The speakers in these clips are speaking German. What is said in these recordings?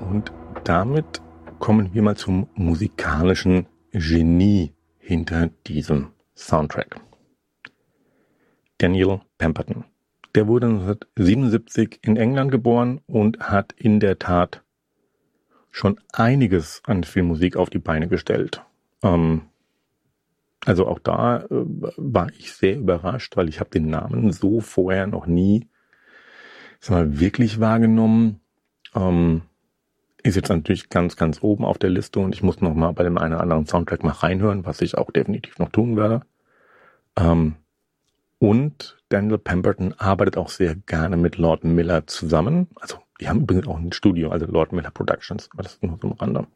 Und damit kommen wir mal zum musikalischen Genie hinter diesem Soundtrack. Daniel Pemberton. Der wurde 1977 in England geboren und hat in der Tat schon einiges an Filmmusik auf die Beine gestellt. Also auch da war ich sehr überrascht, weil ich habe den Namen so vorher noch nie wirklich wahrgenommen. Ist jetzt natürlich ganz, ganz oben auf der Liste und ich muss noch mal bei dem einen oder anderen Soundtrack mal reinhören, was ich auch definitiv noch tun werde. Und Daniel Pemberton arbeitet auch sehr gerne mit Lord Miller zusammen. Also die haben übrigens auch ein Studio, also Lord Miller Productions, aber das ist nur so am Rande.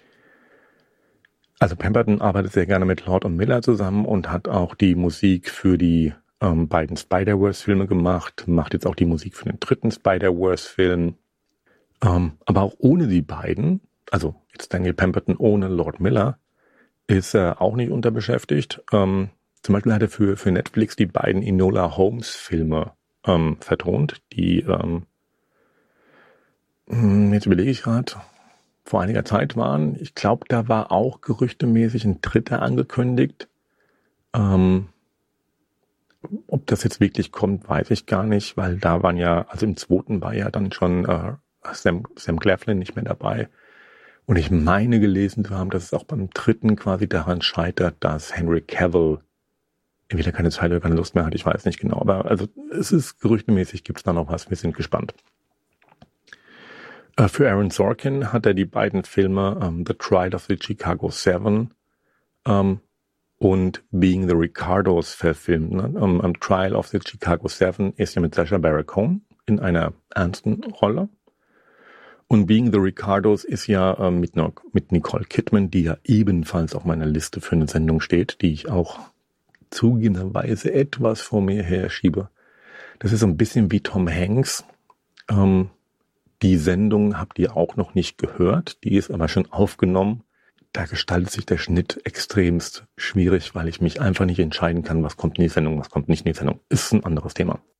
Also Pemberton arbeitet sehr gerne mit Lord und Miller zusammen und hat auch die Musik für die beiden Spider-Verse-Filme gemacht, macht jetzt auch die Musik für den dritten Spider-Verse-Film. Aber auch ohne die beiden, also jetzt Daniel Pemberton ohne Lord Miller, ist er auch nicht unterbeschäftigt. Zum Beispiel hat er für Netflix die beiden Enola Holmes-Filme vertont, die, jetzt überlege ich gerade, vor einiger Zeit waren. Ich glaube, da war auch gerüchtemäßig ein dritter angekündigt. Ob das jetzt wirklich kommt, weiß ich gar nicht, weil da waren ja, also im zweiten war ja dann schon Sam Claflin nicht mehr dabei. Und ich meine gelesen zu haben, dass es auch beim dritten quasi daran scheitert, dass Henry Cavill entweder keine Zeit oder keine Lust mehr hat, ich weiß nicht genau. Aber also es ist gerüchtemäßig, gibt es da noch was, wir sind gespannt. Für Aaron Sorkin hat er die beiden Filme The Trial of the Chicago 7 und Being the Ricardos verfilmt. Ne? Trial of the Chicago 7 ist ja mit Sacha Baron Cohen in einer ernsten Rolle. Und Being the Ricardos ist ja mit Nicole Kidman, die ja ebenfalls auf meiner Liste für eine Sendung steht, die ich auch zugegebenerweise etwas vor mir her schiebe. Das ist so ein bisschen wie Tom Hanks. Die Sendung habt ihr auch noch nicht gehört, die ist aber schon aufgenommen. Da gestaltet sich der Schnitt extremst schwierig, weil ich mich einfach nicht entscheiden kann, was kommt in die Sendung, was kommt nicht in die Sendung. Ist ein anderes Thema.